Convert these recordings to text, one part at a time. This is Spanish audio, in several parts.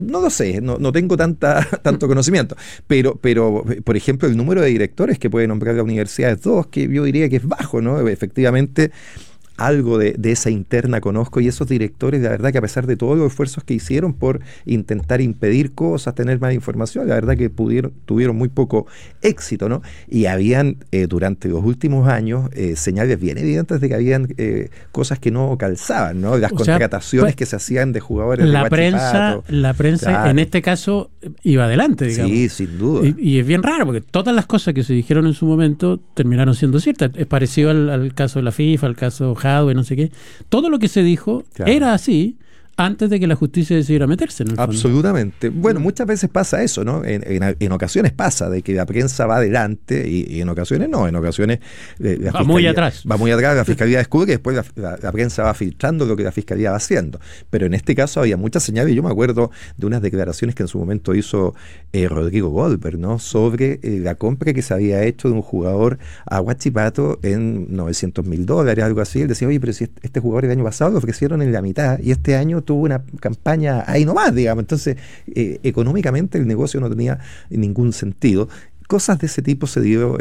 No lo sé, no tengo tanto conocimiento, pero, por ejemplo, el número de directores que puede nombrar la universidad es 2, que yo diría que es bajo, ¿no? Efectivamente, algo de esa interna conozco, y esos directores, la verdad que a pesar de todos los esfuerzos que hicieron por intentar impedir cosas, tener más información, la verdad que tuvieron muy poco éxito, ¿no? Y habían durante los últimos años señales bien evidentes de que habían cosas que no calzaban, ¿no? Las contrataciones que se hacían de jugadores de Huachipato. La prensa claro. En este caso iba adelante, digamos. Sí, sin duda. Y es bien raro, porque todas las cosas que se dijeron en su momento terminaron siendo ciertas. Es parecido al caso de la FIFA, al caso y no sé qué. Todo lo que se dijo era así antes de que la justicia decidiera meterse en el fondo. Absolutamente. Bueno, muchas veces pasa eso, ¿no? En ocasiones pasa de que la prensa va adelante y en ocasiones no. En ocasiones va muy atrás. Va muy atrás, la fiscalía descubre que después la prensa va filtrando lo que la fiscalía va haciendo. Pero en este caso había muchas señales. Yo me acuerdo de unas declaraciones que en su momento hizo Rodrigo Goldberg, ¿no? Sobre la compra que se había hecho de un jugador a Huachipato en $900,000, algo así. Él decía, oye, pero si este jugador el año pasado lo ofrecieron en la mitad y este año tuvo una campaña ahí nomás, digamos. Entonces, económicamente el negocio no tenía ningún sentido. Cosas de ese tipo se dio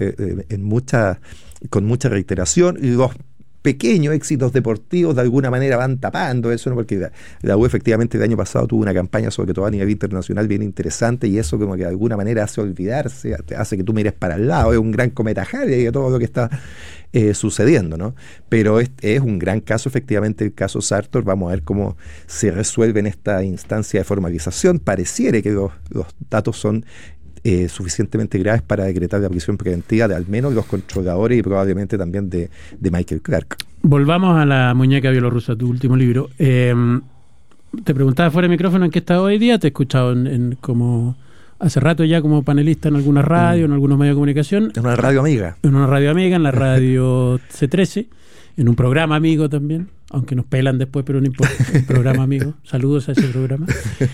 con mucha reiteración. Los pequeños éxitos deportivos de alguna manera van tapando eso, ¿no? Porque la U efectivamente el año pasado tuvo una campaña, sobre todo a nivel internacional, bien interesante, y eso como que de alguna manera hace olvidarse, hace que tú mires para el lado, es un gran cometa Halley de todo lo que está sucediendo, ¿no? Pero es un gran caso, efectivamente, el caso Sartor. Vamos a ver cómo se resuelve en esta instancia de formalización. Pareciera que los datos son suficientemente graves para decretar la prisión preventiva de al menos los controladores y probablemente también de Michael Clark. Volvamos a la muñeca bielorrusa, tu último libro. Te preguntaba fuera de micrófono en qué estado hoy día. Te he escuchado como hace rato ya como panelista en alguna radio, en algunos medios de comunicación. En una radio amiga. En una radio amiga, en la radio C13, en un programa amigo también, aunque nos pelan después, pero no importa, un programa amigo. Saludos a ese programa.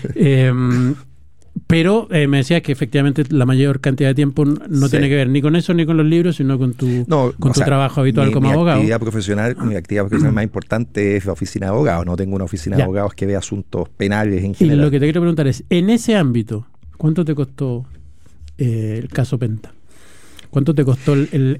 Pero me decías que efectivamente la mayor cantidad de tiempo no tiene que ver ni con eso ni con los libros, sino con tu trabajo habitual como abogado. Mi actividad profesional más importante es la oficina de abogados. No tengo una oficina de abogados que ve asuntos penales en general. Y lo que te quiero preguntar es, en ese ámbito, ¿cuánto te costó el caso Penta? ¿Cuánto te costó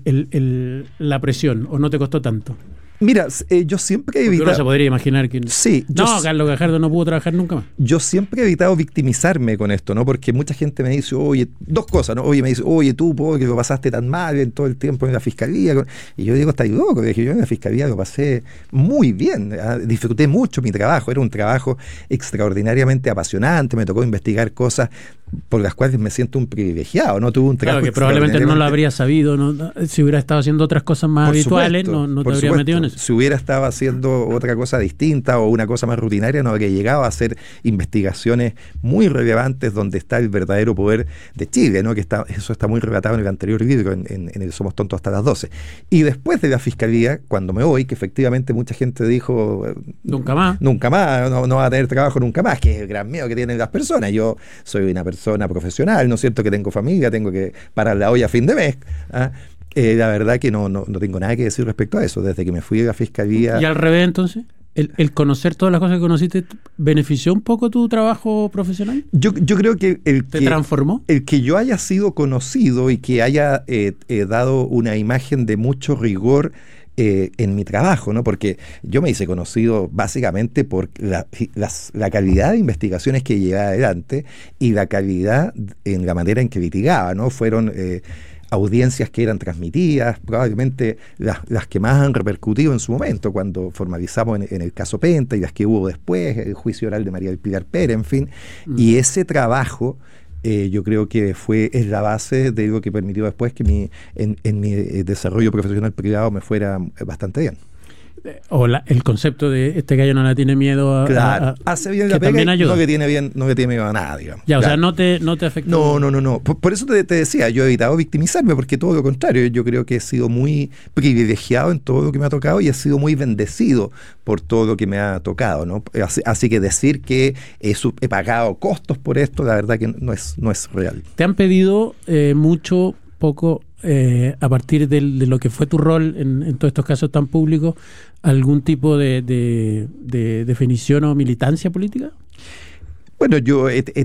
la presión? ¿O no te costó tanto? Mira, yo siempre he evitado... Uno se podría imaginar que... Sí. Carlos Gajardo no pudo trabajar nunca más. Yo siempre he evitado victimizarme con esto, ¿no? Porque mucha gente me dice, oye, dos cosas, ¿no? Me dice, oye, tú, que lo pasaste tan mal en todo el tiempo en la fiscalía. Y yo digo, estás loco. Yo en la fiscalía lo pasé muy bien. Disfruté mucho mi trabajo. Era un trabajo extraordinariamente apasionante. Me tocó investigar cosas por las cuales me siento un privilegiado, ¿no? Tuve un trabajo que probablemente no lo habría sabido, ¿no? Si hubiera estado haciendo otras cosas más habituales, no te habría metido en eso. Si hubiera estado haciendo otra cosa distinta o una cosa más rutinaria, no habría llegado a hacer investigaciones muy relevantes donde está el verdadero poder de Chile, ¿no? Eso está muy relatado en el anterior libro, en el Somos Tontos hasta las 12. Y después de la fiscalía, cuando me voy, que efectivamente mucha gente dijo nunca más, no va a tener trabajo nunca más, que es el gran miedo que tienen las personas. Yo soy una persona profesional, ¿no es cierto? Que tengo familia, tengo que parar la olla a fin de mes, ¿ah? La verdad que no tengo nada que decir respecto a eso. Desde que me fui de la fiscalía... ¿Y al revés entonces? ¿El conocer todas las cosas que conociste benefició un poco tu trabajo profesional? Yo creo que ¿Te transformó? El que yo haya sido conocido y que haya dado una imagen de mucho rigor en mi trabajo, ¿no? Porque yo me hice conocido básicamente por la calidad de investigaciones que llevaba adelante y la calidad en la manera en que litigaba, ¿no? Fueron audiencias que eran transmitidas, probablemente las que más han repercutido en su momento, cuando formalizamos en el caso Penta, y las que hubo después, el juicio oral de María del Pilar Pérez, en fin. Y ese trabajo yo creo que es la base de lo que permitió después que en mi desarrollo profesional privado me fuera bastante bien. O el concepto de este gallo no le tiene miedo a hace bien la pega, no le tiene miedo a nada, digamos. Ya, claro. O sea, no te afectó. No. Por eso te decía, yo he evitado victimizarme, porque todo lo contrario, yo creo que he sido muy privilegiado en todo lo que me ha tocado y he sido muy bendecido por todo lo que me ha tocado, ¿no? Así que decir que he pagado costos por esto, la verdad que no es real. ¿Te han pedido mucho, poco, a partir de lo que fue tu rol en todos estos casos tan públicos, algún tipo de definición o militancia política? Bueno, yo he